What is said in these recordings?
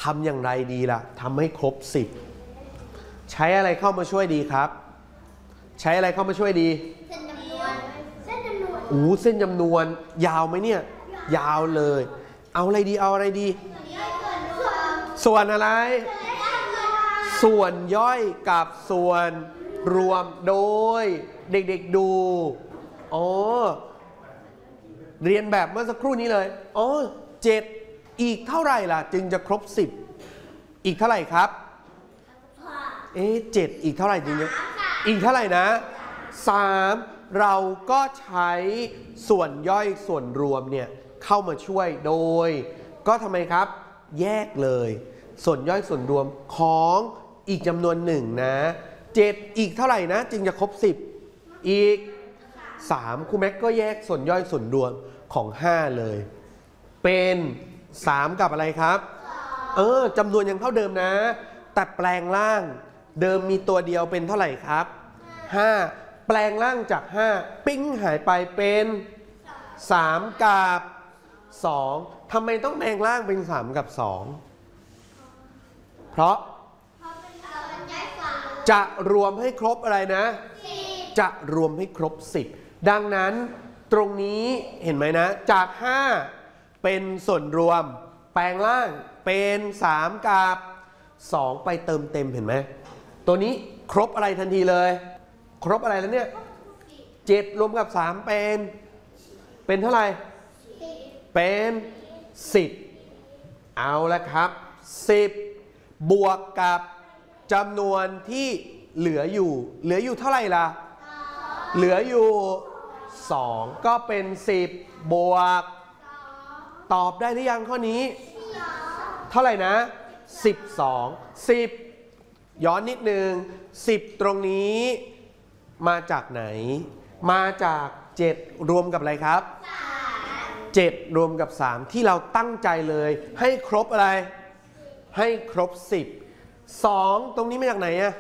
ทำอย่างไรดีล่ะทำให้ครบ10ใช้อะไรเข้ามาช่วยดีครับใช้อะไรเข้ามาช่วยดีเส้นจำนวนเส้นจำนวนยาวไหมเนี่ยยาวเลยเอาอะไรดีเอาอะไรดีส่วนอะไรส่วนย่อยกับส่วนรวมโดยเด็กๆดูอ๋อเรียนแบบเมื่อสักครู่นี้เลยอ๋อ7อีกเท่าไหร่ล่ะจึงจะครบ10อีกเท่าไหร่ครับ7อีกเท่าไหร่จึงจะอีกเท่าไหร่นะ3เราก็ใช้ส่วนย่อยส่วนรวมเนี่ยเข้ามาช่วยโดยก็ทำไมครับแยกเลยส่วนย่อยส่วนรวมของอีกจำนวนหนึ่งนะ7อีกเท่าไหร่นะจึงจะครบ10อีก3ครูแม็กก็แยกส่วนย่อยส่วนรวมของ5เลยเป็น3กับอะไรครับจำนวนยังเท่าเดิมนะแต่แปลงร่างเดิมมีตัวเดียวเป็นเท่าไหร่ครับ5แปลงร่างจาก5ปิ้งหายไปเป็น3กับ2ทำไมต้องแปลงร่างเป็น3กับ2เพราะจะรวมให้ครบอะไรนะจะรวมให้ครบ10ดังนั้นตรงนี้เห็นไหมนะจาก5เป็นส่วนรวมแปลงร่างเป็น3กับ2ไปเติมเต็มเห็นไหมตัวนี้ครบอะไรทันทีเลยครบอะไรแล้วเนี่ย7รวมกับ3เป็นเท่าไหร่เป็น10เอาละครับ10บวกกับจำนวนที่เหลืออยู่เท่าไหร่ล่ะเหลืออยู่2ก็เป็น10บวกตอบได้หรือยังข้อนี้เท่าไหร่นะ10ย้อนนิดนึง10ตรงนี้มาจากไหนมาจาก7รวมกับอะไรครับ7รวมกับ3ที่เราตั้งใจเลยให้ครบอะไรให้ครบ10 2ตรงนี้มาจากไหนอะ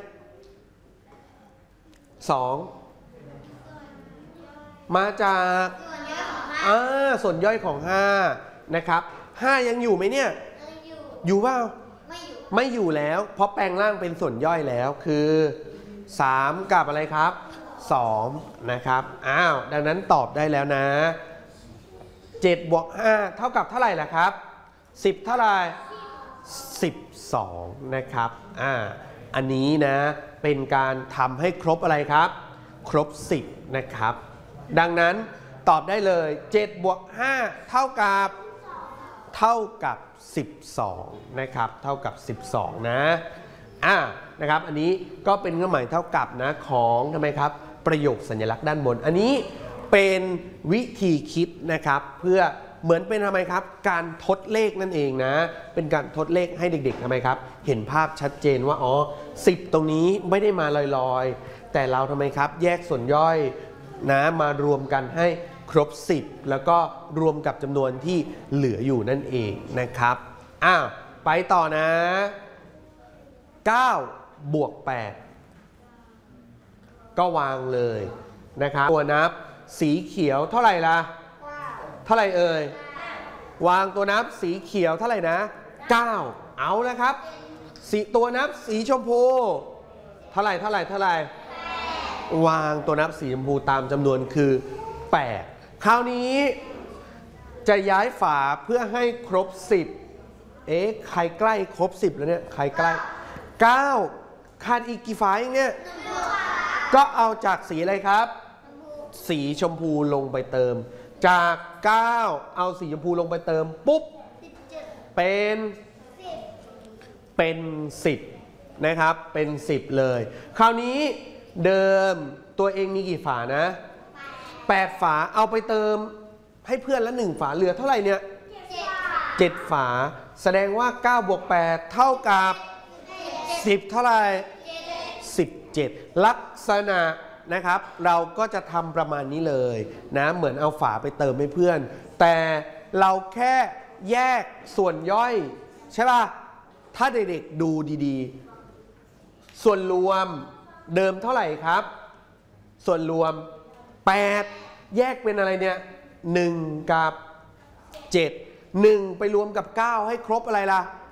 2มาจากส่วนย่อยของ5นะครับ5ยังอยู่ไหมเนี่ยอยู่เปล่าไม่อยู่แล้วเพราะแปลงร่างเป็นส่วนย่อยแล้วคือ3กับอะไรครับ2นะครับดังนั้นตอบได้แล้วนะ7บวก5เท่ากับเท่าไหร่ล่ะครับ10เท่าไหร่12นะครับอันนี้นะเป็นการทำให้ครบอะไรครับครบ10นะครับดังนั้นตอบได้เลย7บวก5เท่ากับ12นะครับเท่ากับ12นะครับอันนี้ก็เป็นเครื่องหมายเท่ากับนะของทำไมครับประโยคสัญลักษณ์ด้านบนอันนี้เป็นวิธีคิดนะครับเพื่อเหมือนเป็นทำไมครับการทดเลขนั่นเองนะเป็นการทดเลขให้เด็กๆทำไมครับเห็นภาพชัดเจนว่า10ตรงนี้ไม่ได้มาลอยๆแต่เราทำไมครับแยกส่วนย่อยนะมารวมกันให้ครบ10แล้วก็รวมกับจำนวนที่เหลืออยู่นั่นเองนะครับไปต่อนะ9บวก8ก็วางเลยนะครับตัวนับสีเขียวเท่าไหร่ล่ะเท่าไหร่เอ่ยวางตัวนับสีเขียวเท่าไหร่นะ9เอาแล้วครับตัวนับสีชมพูเท่าไหร่วางตัวนับสีชมพูตามจำนวนคือ8คราวนี้จะย้ายฝาเพื่อให้ครบ10ใครใกล้ครบ10แล้วเนี่ยใครใกล้9ขาดอีกกี่ฝาอย่างเงี้ยก็เอาจากสีอะไรครับสีชมพูลงไปเติมจาก9เอาสีชมพูลงไปเติมปุ๊บเป็น10นะครับเป็น10เลยคราวนี้เดิมตัวเองมีกี่ฝานะ8ฝาเอาไปเติมให้เพื่อนละ1ฝาเหลือเท่าไหร่เนี่ย7ฝาแสดงว่า9บวก8เท่ากับ10เท่าไหร่17ลักษณะนะครับเราก็จะทำประมาณนี้เลยนะเหมือนเอาฝาไปเติมให้เพื่อนแต่เราแค่แยกส่วนย่อยใช่ป่ะถ้าเด็กๆดูดีๆส่วนรวมเดิมเท่าไหร่ครับส่วนรวม8แยกเป็นอะไรเนี่ย1กับ7 1ไปรวมกับ9ให้ครบอะไรล่ะ